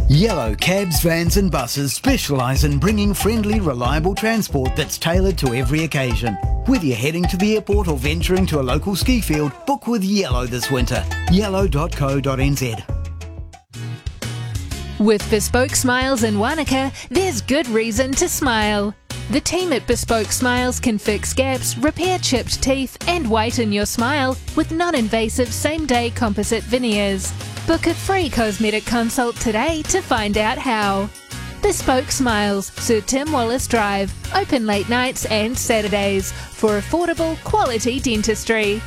Yellow cabs, vans and buses specialise in bringing friendly, reliable transport that's tailored to every occasion. Whether you're heading to the airport or venturing to a local ski field, book with Yellow this winter. yellow.co.nz. With Bespoke Smiles in Wanaka, there's good reason to smile. The team at Bespoke Smiles can fix gaps, repair chipped teeth and whiten your smile with non-invasive same-day composite veneers. Book a free cosmetic consult today to find out how. Bespoke Smiles, Sir Tim Wallace Drive, open late nights and Saturdays for affordable, quality dentistry.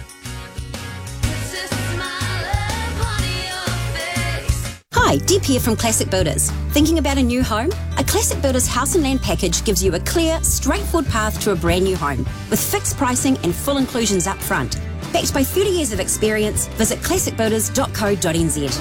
Hi, Deb here from Classic Builders. Thinking about a new home? A Classic Builders house and land package gives you a clear, straightforward path to a brand new home with fixed pricing and full inclusions up front. Backed by 30 years of experience, visit classicbuilders.co.nz.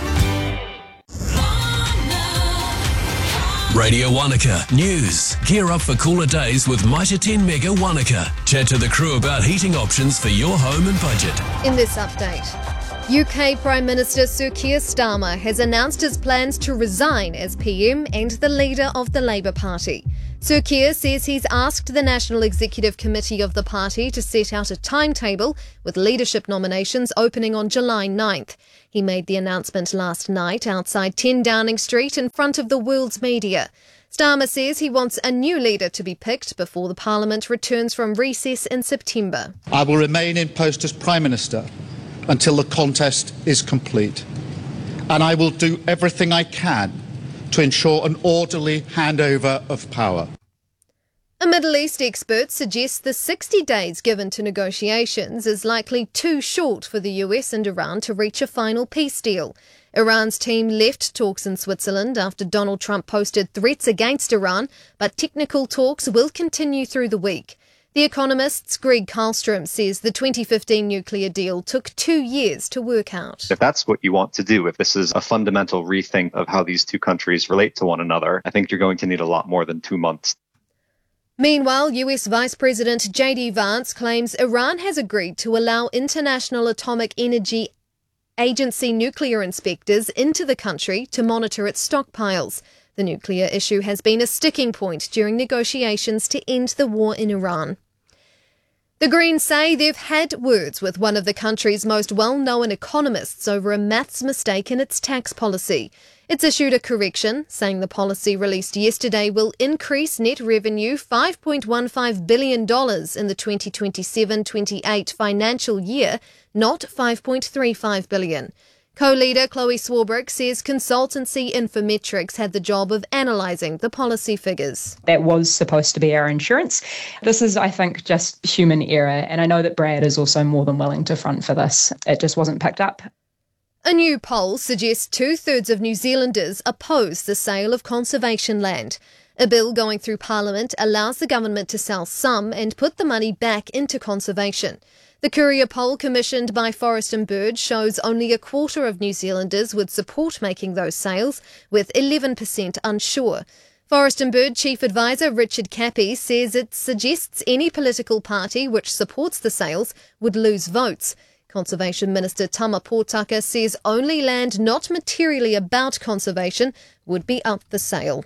Radio Wanaka News. Gear up for cooler days with Mitre 10 Mega Wanaka. Chat to the crew about heating options for your home and budget. In this update, UK Prime Minister Sir Keir Starmer has announced his plans to resign as PM and the leader of the Labour Party. Sir Keir says he's asked the National Executive Committee of the party to set out a timetable with leadership nominations opening on July 9th. He made the announcement last night outside 10 Downing Street in front of the world's media. Starmer says he wants a new leader to be picked before the Parliament returns from recess in September. I will remain in post as Prime Minister until the contest is complete. And I will do everything I can to ensure an orderly handover of power. A Middle East expert suggests the 60 days given to negotiations is likely too short for the US and Iran to reach a final peace deal. Iran's team left talks in Switzerland after Donald Trump posted threats against Iran, but technical talks will continue through the week. The Economist's Greg Karlstrom says the 2015 nuclear deal took 2 years to work out. If that's what you want to do, if this is a fundamental rethink of how these two countries relate to one another, I think you're going to need a lot more than 2 months. Meanwhile, US Vice President J.D. Vance claims Iran has agreed to allow International Atomic Energy Agency nuclear inspectors into the country to monitor its stockpiles. The nuclear issue has been a sticking point during negotiations to end the war in Iran. The Greens say they've had words with one of the country's most well-known economists over a maths mistake in its tax policy. It's issued a correction, saying the policy released yesterday will increase net revenue $5.15 billion in the 2027-28 financial year, not $5.35 billion. Co-leader Chloe Swarbrick says consultancy Infometrics had the job of analysing the policy figures. That was supposed to be our insurance. This is, I think, just human error, and I know that Brad is also more than willing to front for this. It just wasn't picked up. A new poll suggests 2/3 of New Zealanders oppose the sale of conservation land. A bill going through Parliament allows the government to sell some and put the money back into conservation. The Courier poll commissioned by Forest and Bird shows only a quarter of New Zealanders would support making those sales, with 11% unsure. Forest and Bird Chief Advisor Richard Cappy says it suggests any political party which supports the sales would lose votes. Conservation Minister Tama Pōtaka says only land not materially about conservation would be up for sale.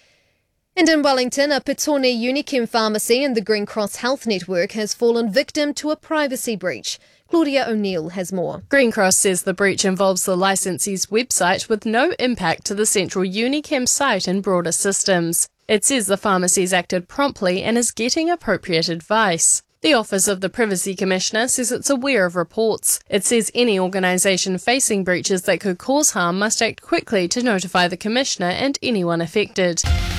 And in Wellington, a Petone Unichem pharmacy in the Green Cross Health Network has fallen victim to a privacy breach. Claudia O'Neill has more. Green Cross says the breach involves the licensee's website with no impact to the central Unichem site and broader systems. It says the pharmacy's acted promptly and is getting appropriate advice. The Office of the Privacy Commissioner says it's aware of reports. It says any organisation facing breaches that could cause harm must act quickly to notify the Commissioner and anyone affected.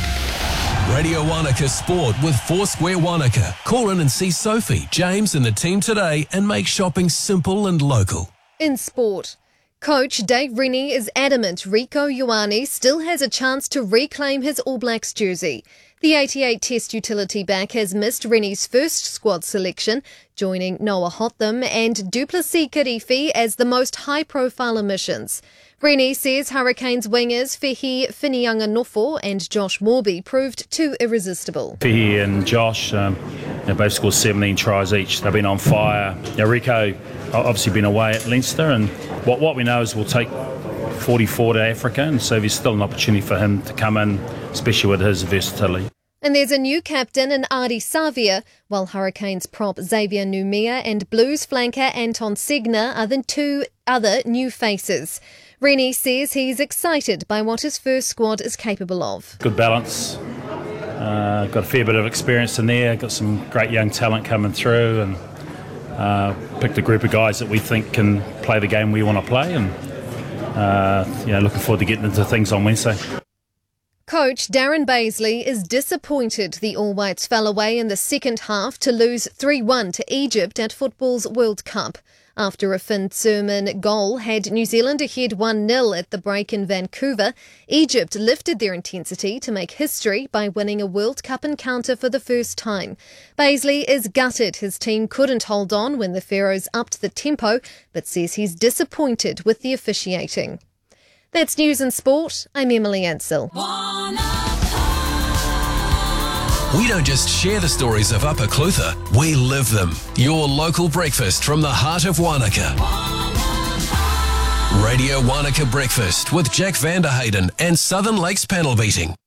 Radio Wanaka Sport with Foursquare Wanaka. Call in and see Sophie, James and the team today and make shopping simple and local. In sport, coach Dave Rennie is adamant Rico Ioane still has a chance to reclaim his All Blacks jersey. The 88 Test utility back has missed Rennie's first squad selection, joining Noah Hotham and Duplessis Kirifi as the most high-profile omissions. Rennie says Hurricanes wingers Fehi Finianganofo and Josh Morby proved too irresistible. Fehi and Josh, they both scored 17 tries each. They've been on fire. Now, Rico obviously been away at Leinster, and what we know is we'll take 44 to Africa, and so there's still an opportunity for him to come in, especially with his versatility. And there's a new captain in Ardie Savia, while Hurricanes prop Xavier Numia and Blues flanker Anton Segner are the two other new faces. Rennie says he's excited by what his first squad is capable of. Good balance, got a fair bit of experience in there, got some great young talent coming through, and picked a group of guys that we think can play the game we want to play, and looking forward to getting into things on Wednesday. Coach Darren Baisley is disappointed the All Whites fell away in the second half to lose 3-1 to Egypt at football's World Cup. After a Finn Sermon goal had New Zealand ahead 1-0 at the break in Vancouver, Egypt lifted their intensity to make history by winning a World Cup encounter for the first time. Baisley is gutted his team couldn't hold on when the Pharaohs upped the tempo, but says he's disappointed with the officiating. That's News and Sport. I'm Emily Ansell. We don't just share the stories of Upper Clutha, we live them. Your local breakfast from the heart of Wanaka. Radio Wanaka Breakfast with Jack Vanderheyden and Southern Lakes Panel Beating.